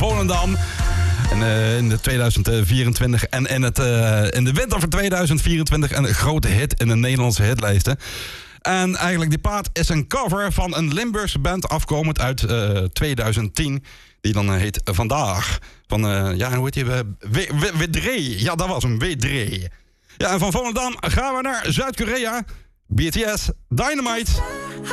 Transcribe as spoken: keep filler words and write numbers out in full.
Volendam. En, uh, in de tweeduizend vierentwintig en in, het, uh, in de winter van tweeduizend vierentwintig een grote hit in de Nederlandse hitlijsten. En eigenlijk die plaat is een cover van een Limburgse band afkomend uit uh, tweeduizend tien. Die dan uh, heet Vandaag. Van, uh, ja, hoe heet die? Uh, Wedree. Ja, dat was hem, Wedree. Ja, en van Volendam gaan we naar Zuid-Korea. B T S, Dynamite.